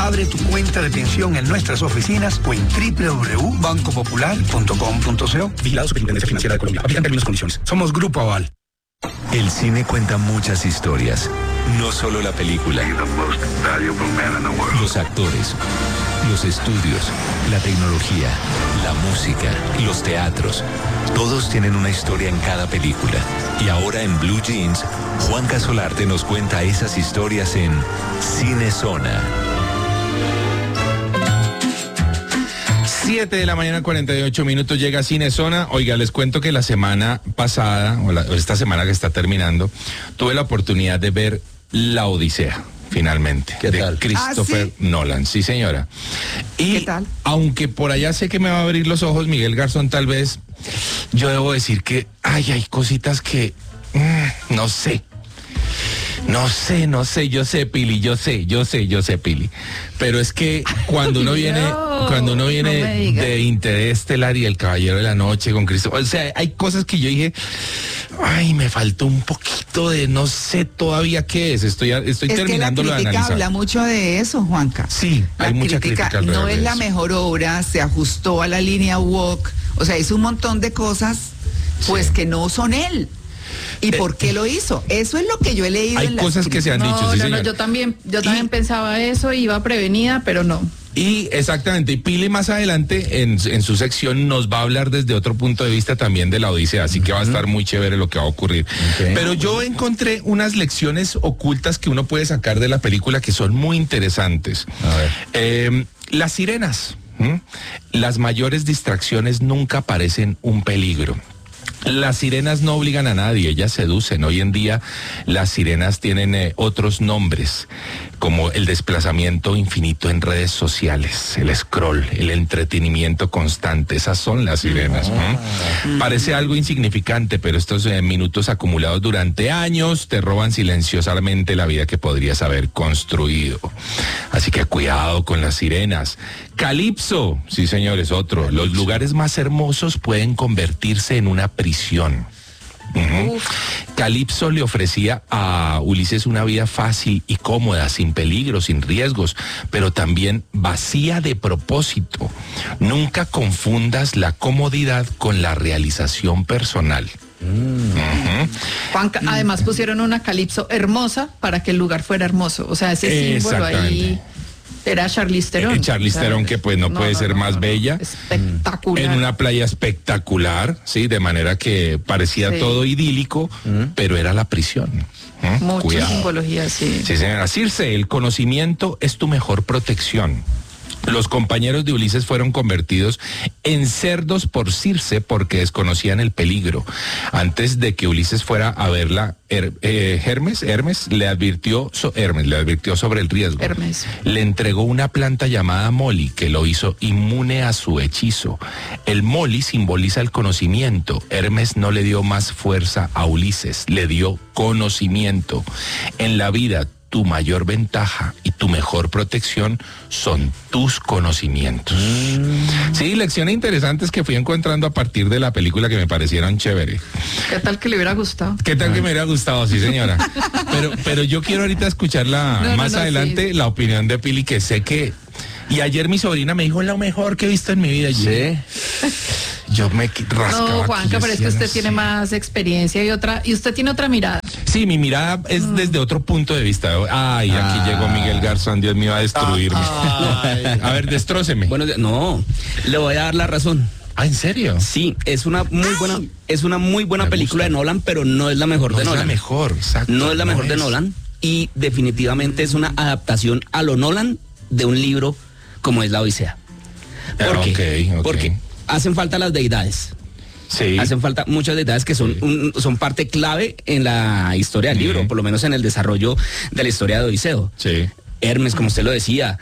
Abre tu cuenta de pensión en nuestras oficinas o en www.bancopopular.com.co. Vigilado Superintendencia Financiera de Colombia. Aplican términos y condiciones. Somos Grupo Aval. El cine cuenta muchas historias, no solo la película. Los actores, los estudios, la tecnología, la música, los teatros. Todos tienen una historia en cada película. Y ahora en Blue Jeans, Juan Casolarte nos cuenta esas historias en Cinezona. 7:48 llega Cinezona. Oiga, les cuento que la semana pasada, o esta semana que está terminando, tuve la oportunidad de ver La Odisea, finalmente. ¿Qué tal? De Christopher Nolan, sí señora. Y ¿qué tal? Aunque por allá sé que me va a abrir los ojos Miguel Garzón tal vez, yo debo decir que hay cositas que no sé, yo sé, Pili, Pili. Pero es que cuando uno viene, de Interestelar y El Caballero de la Noche con Cristo, o sea, hay cosas que yo dije, me faltó un poquito de, no sé todavía qué es, estoy terminando de analizar. La crítica habla mucho de eso, Juanca. Sí, hay mucha crítica alrededor no de es la eso. mejor obra, se ajustó a la línea woke, o sea, hizo un montón de cosas, pues, que no son él. ¿Y por qué lo hizo? Eso es lo que yo he leído hay en las cosas que se han dicho, sí, señor. Yo también pensaba eso, iba prevenida, pero no. Y exactamente, y Pili más adelante en su sección nos va a hablar desde otro punto de vista también de La Odisea, así que va a estar muy chévere lo que va a ocurrir. Okay. Pero yo encontré unas lecciones ocultas que uno puede sacar de la película que son muy interesantes. A ver. Las sirenas, las mayores distracciones nunca parecen un peligro. Las sirenas no obligan a nadie, ellas seducen. Hoy en día las sirenas tienen otros nombres, como el desplazamiento infinito en redes sociales, el scroll, el entretenimiento constante. Esas son las sirenas. Parece algo insignificante, pero estos minutos acumulados durante años te roban silenciosamente la vida que podrías haber construido. Así que cuidado con las sirenas. Calipso, sí señores, otro. Los lugares más hermosos pueden convertirse en una prisión. Calipso le ofrecía a Ulises una vida fácil y cómoda, sin peligro, sin riesgos, pero también vacía de propósito. Nunca confundas la comodidad con la realización personal. Juanca, además pusieron una Calipso hermosa para que el lugar fuera hermoso. O sea, ese símbolo ahí era Charlize Theron. Charlize Theron, que pues no puede ser más bella. Espectacular. En una playa espectacular, sí, de manera que parecía todo idílico, pero era la prisión. Mucha simbología, sí. Sí, señora. Circe, el conocimiento es tu mejor protección. Los compañeros de Ulises fueron convertidos en cerdos por Circe porque desconocían el peligro. Antes de que Ulises fuera a verla, Hermes le advirtió sobre el riesgo. Le entregó una planta llamada Molly que lo hizo inmune a su hechizo. El Molly simboliza el conocimiento. Hermes no le dio más fuerza a Ulises, le dio conocimiento. En la vida, tu mayor ventaja y tu mejor protección son tus conocimientos. Sí, lecciones interesantes que fui encontrando a partir de la película que me parecieron chévere. ¿Qué tal que le hubiera gustado? ¿Qué tal que me hubiera gustado? Sí, señora. Pero yo quiero ahorita escuchar más adelante la opinión de Pili, que sé que... Y ayer mi sobrina me dijo, lo mejor que he visto en mi vida. Sí. Yo me rascaba. No, Juanca, pero es que usted tiene más experiencia y usted tiene otra mirada. Sí, mi mirada es desde otro punto de vista. Aquí llegó Miguel Garzón, Dios mío, a destruirme. A ver, destróceme. Bueno, no, le voy a dar la razón. ¿En serio? Sí, es una muy buena película de Nolan, pero no es la mejor de Nolan. No es la mejor, exacto. No es la mejor de Nolan, y definitivamente es una adaptación a lo Nolan de un libro como es La Odisea. ¿Por qué? Porque hacen falta las deidades. Sí. Hacen falta muchas deidades que son parte clave en la historia del libro, por lo menos en el desarrollo de la historia de Odiseo. Sí. Hermes, como usted lo decía,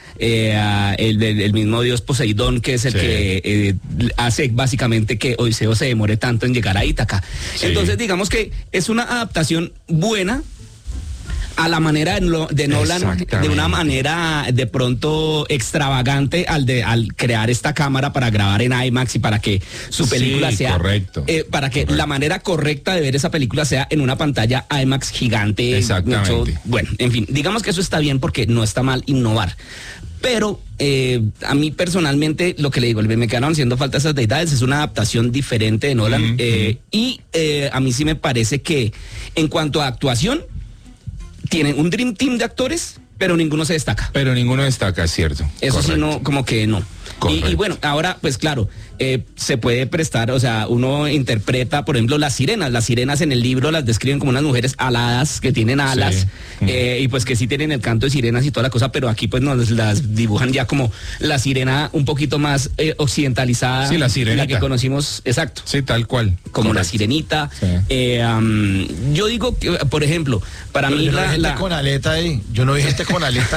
el mismo dios Poseidón, que es el que hace básicamente que Odiseo se demore tanto en llegar a Ítaca. Sí. Entonces, digamos que es una adaptación buena a la manera de Nolan, de una manera de pronto extravagante al crear esta cámara para grabar en IMAX y para que su película sea correcto, para que la manera correcta de ver esa película sea en una pantalla IMAX gigante. Exactamente. Bueno, en fin, digamos que eso está bien porque no está mal innovar. Pero a mí personalmente, lo que le digo, me quedaron haciendo falta esas deidades, es una adaptación diferente de Nolan. Y a mí sí me parece que en cuanto a actuación, tienen un dream team de actores, pero ninguno se destaca. Pero ninguno destaca, es cierto. Eso Correcto. sí, no, como que no. Y bueno, ahora, pues claro, se puede prestar, o sea, uno interpreta, por ejemplo, las sirenas. Las sirenas en el libro las describen como unas mujeres aladas, que tienen alas, y pues que sí tienen el canto de sirenas y toda la cosa, pero aquí pues nos las dibujan ya como la sirena un poquito más occidentalizada. Sí, la sirenita. La que conocimos, exacto. Sí, tal cual. Como Correcto. la sirenita. Sí. Yo digo que, por ejemplo, para Pero mí yo no vi gente con aleta ahí. Yo no vi gente con aleta.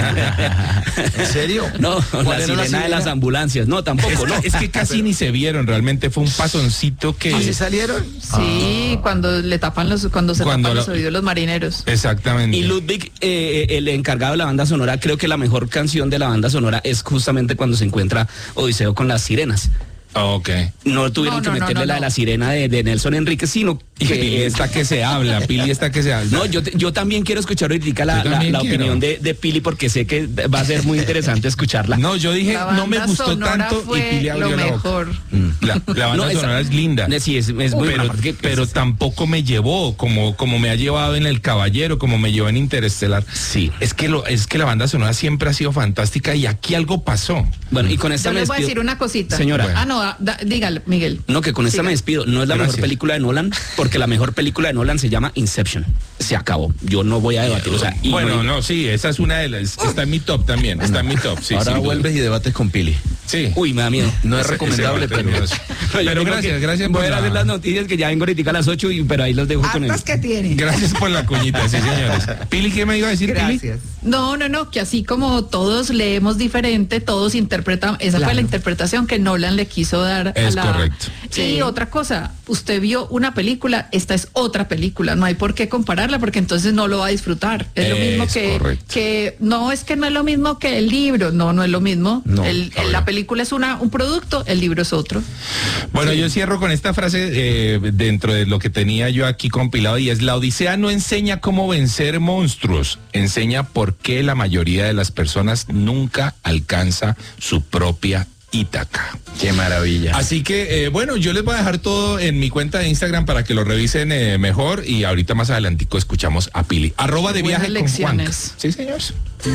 ¿En serio? No, ¿Cuál la era la sirena de sirena? las ambulancias, no, tampoco, no. Es que casi ni se vieron, realmente fue un pasoncito que... ¿Así salieron? Sí, cuando le tapan cuando se Cuando tapan lo- los oídos los marineros. Exactamente. Y Ludwig, el encargado de la banda sonora, creo que la mejor canción de la banda sonora es justamente cuando se encuentra Odiseo con las sirenas. Ok. No tuvieron que meterle la de la sirena de Nelson Enríquez, sino Y que esta que se habla, Pili esta que se habla. No, yo también quiero escuchar ahorita la Yo también opinión quiero. de Pili, porque sé que va a ser muy interesante escucharla. No, yo dije, La no me banda gustó sonora tanto y fue Pili abrió lo la boca. mejor. La banda No, esa- sonora es linda. Sí, es muy buena, porque, pues, pero tampoco me llevó como me ha llevado en El Caballero, como me llevó en Interestelar. Sí. Es que la banda sonora siempre ha sido fantástica y aquí algo pasó. Bueno, y con esta Yo me les voy a despido. decir una cosita. Señora. Ah, no, dígale, Miguel. No, que con esta me despido. No es la Gracias. mejor película de Nolan, porque la mejor película de Nolan se llama Inception. Se acabó. Yo no voy a debatir. O sea, y Bueno, no, sí, esa es una de las. Está en mi top también. Está en mi top, sí. Ahora sin duda. vuelves y debates con Pili. Sí. Uy, me da miedo. No es recomendable, Ese- pero... ese- Pero gracias Voy por a hacer las noticias que ya vengo ahorita a las 8, pero ahí los dejo con él. Hartas que tiene. Gracias por la cuñita, sí, señores. Pili, ¿qué me iba a decir, Pili? Gracias. No, que así como todos leemos diferente, todos interpretan, esa fue la interpretación que Nolan le quiso dar a Es la... correcto. Y Sí. otra cosa, usted vio una película, esta es otra película, no hay por qué compararla porque entonces no lo va a disfrutar. Es lo mismo Es correcto. que no es lo mismo que el libro, no es lo mismo. No, La película es un producto, el libro es otro. Bueno, yo cierro con esta frase dentro de lo que tenía yo aquí compilado y es: la Odisea no enseña cómo vencer monstruos, enseña por qué la mayoría de las personas nunca alcanza su propia Ítaca. Qué maravilla. Así que, bueno, yo les voy a dejar todo en mi cuenta de Instagram para que lo revisen mejor y ahorita más adelantico escuchamos a Pili. @de viaje con Buenas Juanca. lecciones. Sí, señores.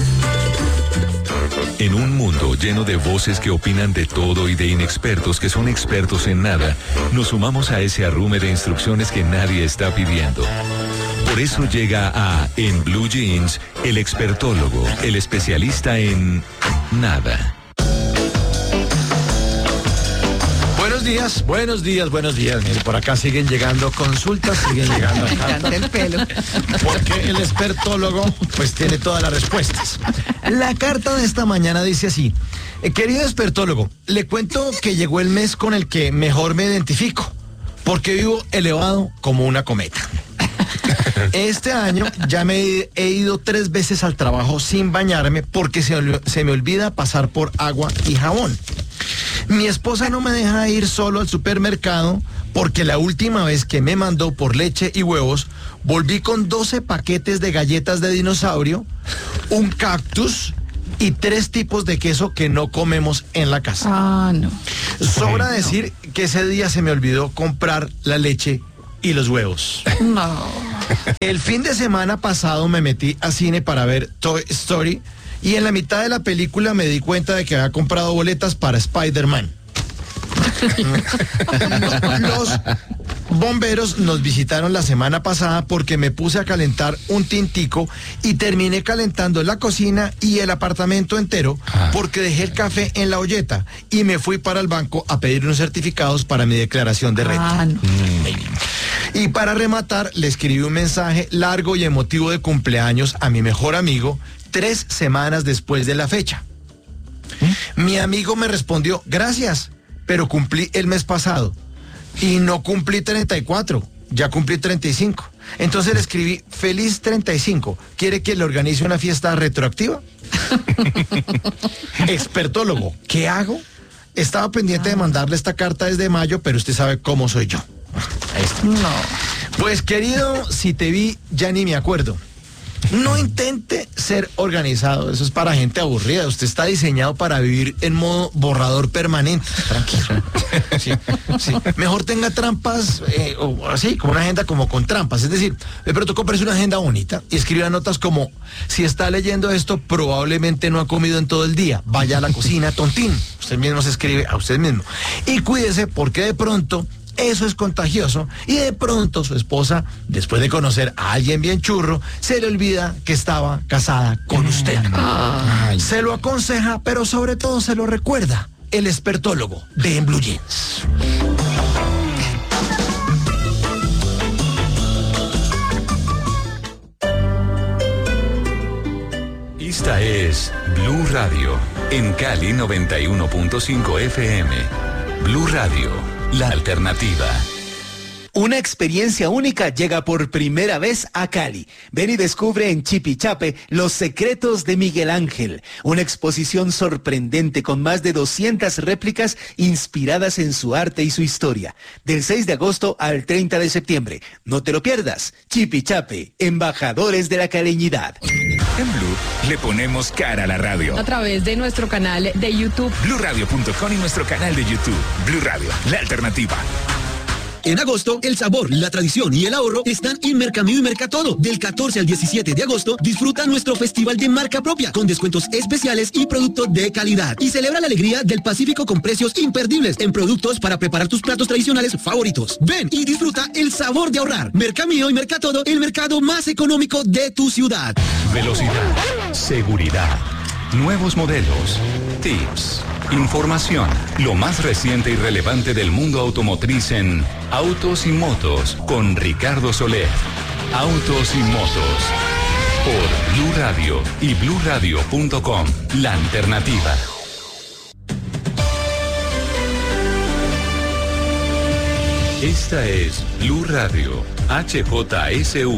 En un mundo lleno de voces que opinan de todo y de inexpertos que son expertos en nada, nos sumamos a ese arrume de instrucciones que nadie está pidiendo. Por eso llega a En Blue Jeans, el expertólogo, el especialista en nada. Buenos días. Mire, por acá siguen llegando consultas, siguen llegando Me encanta el pelo. porque el expertólogo pues tiene todas las respuestas. La carta de esta mañana dice así: querido expertólogo, le cuento que llegó el mes con el que mejor me identifico, porque vivo elevado como una cometa. Este año ya me he ido 3 veces al trabajo sin bañarme porque se me olvida pasar por agua y jabón. Mi esposa no me deja ir solo al supermercado porque la última vez que me mandó por leche y huevos, volví con 12 paquetes de galletas de dinosaurio, un cactus y 3 tipos de queso que no comemos en la casa. Ah, no. Sobra decir que ese día se me olvidó comprar la leche y los huevos. No. El fin de semana pasado me metí a cine para ver Toy Story y en la mitad de la película me di cuenta de que había comprado boletas para Spider-Man. Los bomberos nos visitaron la semana pasada porque me puse a calentar un tintico y terminé calentando la cocina y el apartamento entero porque dejé el café en la olleta y me fui para el banco a pedir unos certificados para mi declaración de renta. Ah, no. Y para rematar, le escribí un mensaje largo y emotivo de cumpleaños a mi mejor amigo 3 semanas después de la fecha. Mi amigo me respondió: gracias, pero cumplí el mes pasado y no cumplí 34, ya cumplí 35. Entonces le escribí: feliz 35, ¿quiere que le organice una fiesta retroactiva? Expertólogo, ¿qué hago? Estaba pendiente de mandarle esta carta desde mayo, pero usted sabe cómo soy yo. Ahí está. No. Pues querido, si te vi, ya ni me acuerdo. No intente ser organizado, eso es para gente aburrida. Usted está diseñado para vivir en modo borrador permanente. Tranquilo. Sí. Mejor tenga trampas, o así, como una agenda como con trampas. Es decir, de pronto compres una agenda bonita y escriba notas como: si está leyendo esto, probablemente no ha comido en todo el día. Vaya a la cocina, tontín. Usted mismo se escribe a usted mismo. Y cuídese, porque de pronto eso es contagioso y de pronto su esposa, después de conocer a alguien bien churro, se le olvida que estaba casada con usted. Se lo aconseja, pero sobre todo se lo recuerda el expertólogo de En Blue Jeans. Esta es Blue Radio, en Cali 91.5 FM. Blue Radio, la alternativa. Una experiencia única llega por primera vez a Cali. Ven y descubre en Chipichape los secretos de Miguel Ángel. Una exposición sorprendente con más de 200 réplicas inspiradas en su arte y su historia. Del 6 de agosto al 30 de septiembre. No te lo pierdas. Chipichape, embajadores de la caleñidad. En Blue le ponemos cara a la radio. A través de nuestro canal de YouTube. BlueRadio.com y nuestro canal de YouTube. Blue Radio, la alternativa. En agosto, el sabor, la tradición y el ahorro están en Mercamío y Mercatodo. Del 14 al 17 de agosto, disfruta nuestro festival de marca propia, con descuentos especiales y productos de calidad. Y celebra la alegría del Pacífico con precios imperdibles en productos para preparar tus platos tradicionales favoritos. Ven y disfruta el sabor de ahorrar. Mercamío y Mercatodo, el mercado más económico de tu ciudad. Velocidad, seguridad, nuevos modelos, tips, información, lo más reciente y relevante del mundo automotriz en Autos y Motos con Ricardo Soler. Autos y Motos por Blue Radio y BlueRadio.com, la alternativa. Esta es Blue Radio, HJSU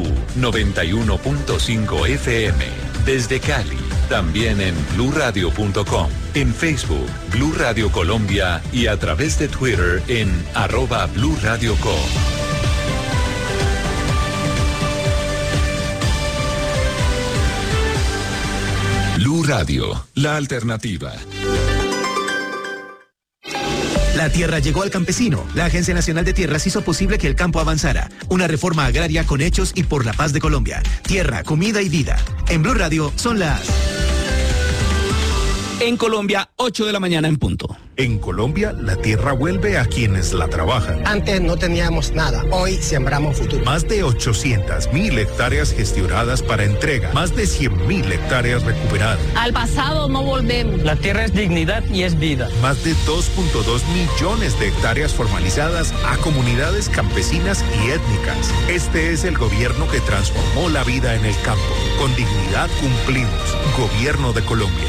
91.5 FM, desde Cali. También en BlueRadio.com, en Facebook, Blue Radio Colombia y a través de Twitter en @BlueRadioCo. Blue Radio, la alternativa. La tierra llegó al campesino. La Agencia Nacional de Tierras hizo posible que el campo avanzara. Una reforma agraria con hechos y por la paz de Colombia. Tierra, comida y vida. En Blue Radio son las... En Colombia, 8 de la mañana en punto. En Colombia, la tierra vuelve a quienes la trabajan. Antes no teníamos nada, hoy sembramos futuro. Más de 800.000 hectáreas gestionadas para entrega, más de 100.000 hectáreas recuperadas. Al pasado no volvemos. La tierra es dignidad y es vida. Más de 2.2 millones de hectáreas formalizadas a comunidades campesinas y étnicas. Este es el gobierno que transformó la vida en el campo. Con dignidad cumplimos. Gobierno de Colombia.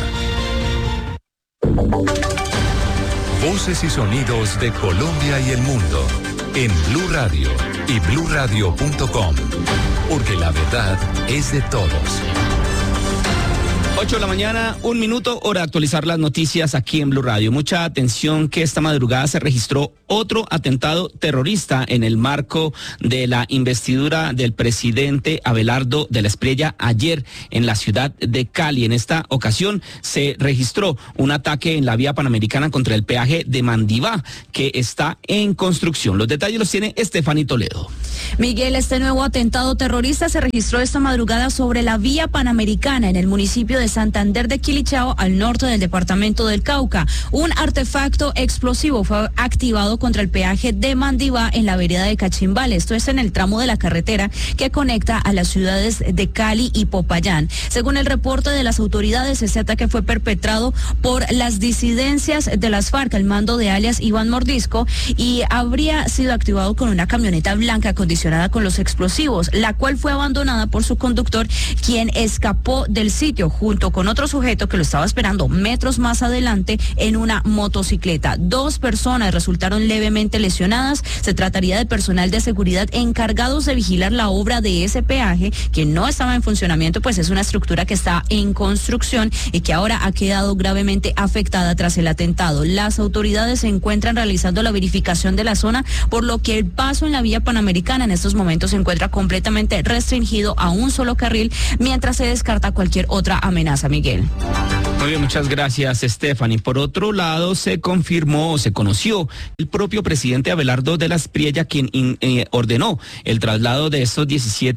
Voces y sonidos de Colombia y el mundo en Blue Radio y BlueRadio.com, porque la verdad es de todos. 8 de la mañana, 1 minuto, hora de actualizar las noticias aquí en Blue Radio. Mucha atención que esta madrugada se registró otro atentado terrorista en el marco de la investidura del presidente Abelardo de la Espriella ayer en la ciudad de Cali. En esta ocasión se registró un ataque en la vía panamericana contra el peaje de Mandivá, que está en construcción. Los detalles los tiene Estefany Toledo. Miguel, este nuevo atentado terrorista se registró esta madrugada sobre la vía panamericana en el municipio de Santander de Quilichao, al norte del departamento del Cauca. Un artefacto explosivo fue activado contra el peaje de Mandivá en la vereda de Cachimbal. Esto es en el tramo de la carretera que conecta a las ciudades de Cali y Popayán. Según el reporte de las autoridades, este ataque fue perpetrado por las disidencias de las FARC al mando de alias Iván Mordisco y habría sido activado con una camioneta blanca acondicionada con los explosivos, la cual fue abandonada por su conductor, quien escapó del sitio junto junto con otro sujeto que lo estaba esperando metros más adelante en una motocicleta. 2 personas resultaron levemente lesionadas. Se trataría de personal de seguridad encargados de vigilar la obra de ese peaje que no estaba en funcionamiento, pues es una estructura que está en construcción y que ahora ha quedado gravemente afectada tras el atentado. Las autoridades se encuentran realizando la verificación de la zona, por lo que el paso en la vía panamericana en estos momentos se encuentra completamente restringido a un solo carril, mientras se descarta cualquier otra amenaza. Miguel. Muy bien, muchas gracias, Stephanie. Por otro lado, se conoció el propio presidente Abelardo de la Espriella, quien ordenó el traslado de estos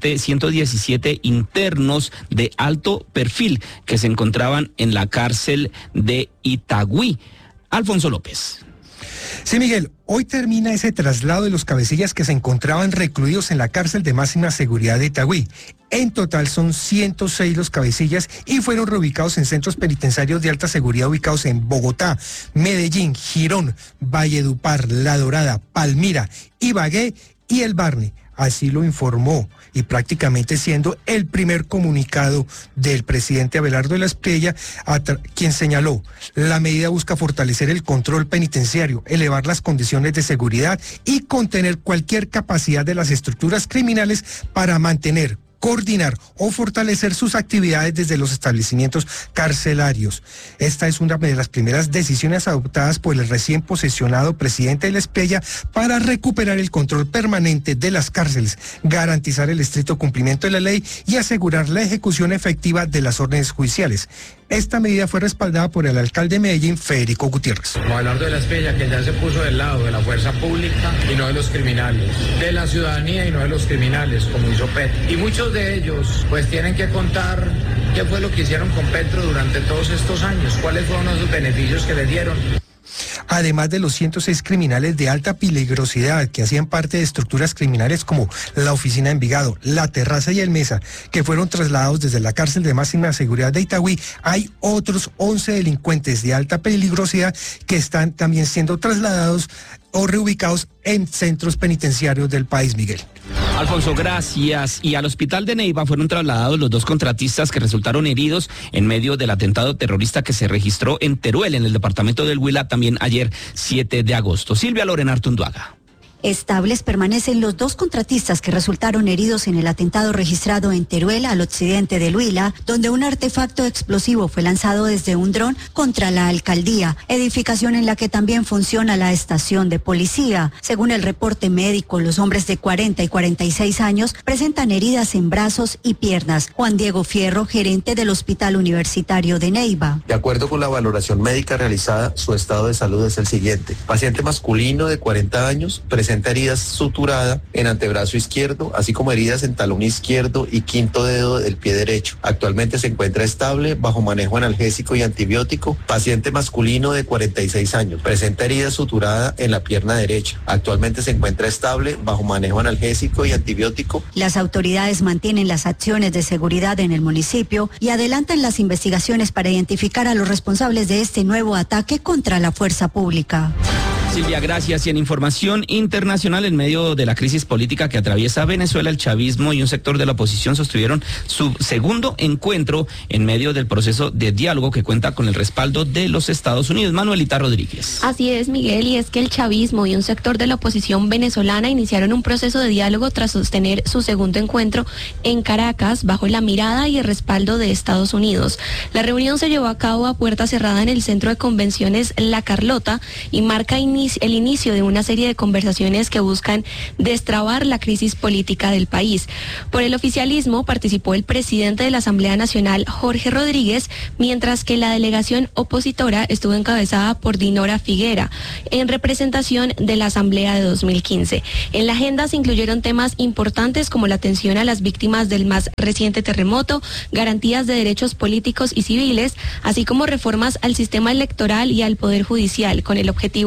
117 internos de alto perfil que se encontraban en la cárcel de Itagüí. Alfonso López. Sí, Miguel, hoy termina ese traslado de los cabecillas que se encontraban recluidos en la cárcel de máxima seguridad de Itagüí. En total son 106 los cabecillas y fueron reubicados en centros penitenciarios de alta seguridad ubicados en Bogotá, Medellín, Girón, Valledupar, La Dorada, Palmira, Ibagué y El Barne. Así lo informó, y prácticamente siendo el primer comunicado del presidente Abelardo de la Espriella, quien señaló: la medida busca fortalecer el control penitenciario, elevar las condiciones de seguridad y contener cualquier capacidad de las estructuras criminales para mantener, coordinar o fortalecer sus actividades desde los establecimientos carcelarios. Esta es una de las primeras decisiones adoptadas por el recién posesionado presidente de la Espriella para recuperar el control permanente de las cárceles, garantizar el estricto cumplimiento de la ley y asegurar la ejecución efectiva de las órdenes judiciales. Esta medida fue respaldada por el alcalde de Medellín, Federico Gutiérrez. Abelardo de la Espriella, que ya se puso del lado de la fuerza pública y no de los criminales, de la ciudadanía y no de los criminales, como hizo Petro. Y muchos de ellos pues tienen que contar qué fue lo que hicieron con Petro durante todos estos años, cuáles fueron esos beneficios que le dieron. Además de los 106 criminales de alta peligrosidad que hacían parte de estructuras criminales como la Oficina de Envigado, La Terraza y El Mesa, que fueron trasladados desde la cárcel de máxima seguridad de Itagüí, hay otros 11 delincuentes de alta peligrosidad que están también siendo trasladados o reubicados en centros penitenciarios del país, Miguel. Alfonso, gracias. Y al hospital de Neiva fueron trasladados los 2 contratistas que resultaron heridos en medio del atentado terrorista que se registró en Teruel, en el departamento del Huila, también ayer 7 de agosto. Silvia Lorena Artunduaga. Estables permanecen los 2 contratistas que resultaron heridos en el atentado registrado en Teruel, al occidente del Huila, donde un artefacto explosivo fue lanzado desde un dron contra la alcaldía, edificación en la que también funciona la estación de policía. Según el reporte médico, los hombres de 40 y 46 años presentan heridas en brazos y piernas. Juan Diego Fierro, gerente del Hospital Universitario de Neiva. De acuerdo con la valoración médica realizada, su estado de salud es el siguiente: paciente masculino de 40 años, presenta heridas suturada en antebrazo izquierdo, así como heridas en talón izquierdo y quinto dedo del pie derecho. Actualmente se encuentra estable, bajo manejo analgésico y antibiótico. Paciente masculino de 46 años, presenta herida suturada en la pierna derecha. Actualmente se encuentra estable, bajo manejo analgésico y antibiótico. Las autoridades mantienen las acciones de seguridad en el municipio y adelantan las investigaciones para identificar a los responsables de este nuevo ataque contra la fuerza pública. Silvia, gracias. Y en información internacional, en medio de la crisis política que atraviesa Venezuela, el chavismo y un sector de la oposición sostuvieron su segundo encuentro en medio del proceso de diálogo que cuenta con el respaldo de los Estados Unidos. Manuelita Rodríguez. Así es, Miguel, y es que el chavismo y un sector de la oposición venezolana iniciaron un proceso de diálogo tras sostener su segundo encuentro en Caracas bajo la mirada y el respaldo de Estados Unidos. La reunión se llevó a cabo a puerta cerrada en el Centro de Convenciones La Carlota y marca el inicio de una serie de conversaciones que buscan destrabar la crisis política del país. Por el oficialismo participó el presidente de la Asamblea Nacional, Jorge Rodríguez, mientras que la delegación opositora estuvo encabezada por Dinora Figuera, en representación de la Asamblea de 2015. En la agenda se incluyeron temas importantes como la atención a las víctimas del más reciente terremoto, garantías de derechos políticos y civiles, así como reformas al sistema electoral y al Poder Judicial, con el objetivo de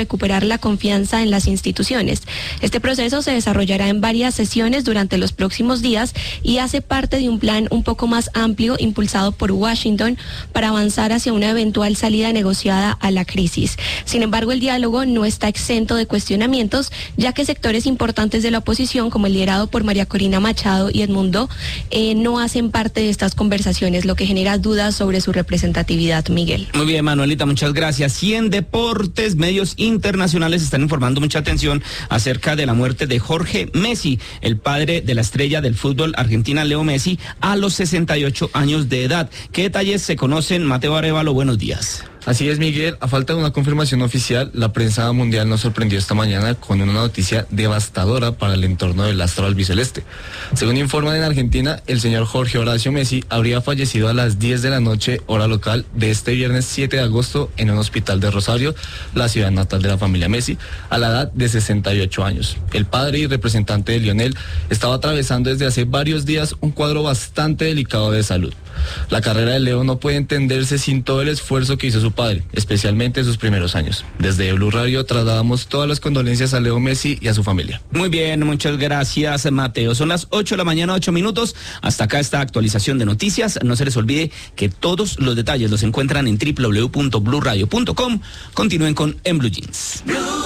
recuperar la confianza en las instituciones. Este proceso se desarrollará en varias sesiones durante los próximos días y hace parte de un plan un poco más amplio impulsado por Washington para avanzar hacia una eventual salida negociada a la crisis. Sin embargo, el diálogo no está exento de cuestionamientos, ya que sectores importantes de la oposición, como el liderado por María Corina Machado y Edmundo, no hacen parte de estas conversaciones, lo que genera dudas sobre su representatividad. Miguel. Muy bien, Manuelita, muchas gracias. Y en deportes, medios internacionales están informando mucha atención acerca de la muerte de Jorge Messi, el padre de la estrella del fútbol argentina Leo Messi, a los 68 años de edad. ¿Qué detalles se conocen? Mateo Arevalo, buenos días. Así es, Miguel. A falta de una confirmación oficial, la prensa mundial nos sorprendió esta mañana con una noticia devastadora para el entorno del astro albiceleste. Según informan en Argentina, el señor Jorge Horacio Messi habría fallecido a las 10 de la noche, hora local, de este viernes 7 de agosto en un hospital de Rosario, la ciudad natal de la familia Messi, a la edad de 68 años. El padre y representante de Lionel estaba atravesando desde hace varios días un cuadro bastante delicado de salud. La carrera de Leo no puede entenderse sin todo el esfuerzo que hizo su padre, especialmente en sus primeros años. Desde Blue Radio trasladamos todas las condolencias a Leo Messi y a su familia. Muy bien, muchas gracias, Mateo. Son las 8 de la mañana, 8 minutos. Hasta acá esta actualización de noticias. No se les olvide que todos los detalles los encuentran en www.bluradio.com. Continúen con En Blue Jeans.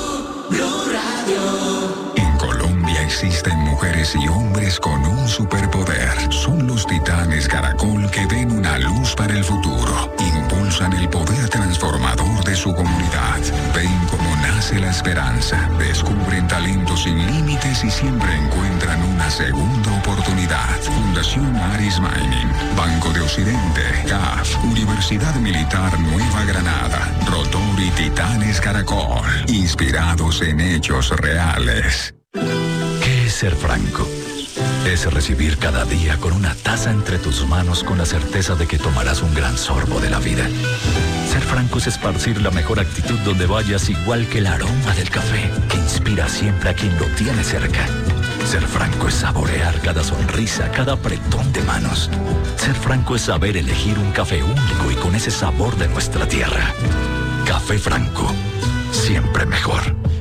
En Colombia existen mujeres y hombres con un superpoder. Son los titanes Caracol que ven una luz para el futuro. Impulsan el poder transformador de su comunidad. Ven cómo nace la esperanza. Descubren talentos sin límites y siempre encuentran una segunda oportunidad. Fundación Aris Mining, Banco de Occidente, CAF, Universidad Militar Nueva Granada, Rotor y Titanes Caracol. Inspirados en hechos reales. ¿Qué es ser franco? Es recibir cada día con una taza entre tus manos con la certeza de que tomarás un gran sorbo de la vida. Ser franco es esparcir la mejor actitud donde vayas, igual que el aroma del café, que inspira siempre a quien lo tiene cerca. Ser franco es saborear cada sonrisa, cada apretón de manos. Ser franco es saber elegir un café único y con ese sabor de nuestra tierra. Café Franco, siempre mejor.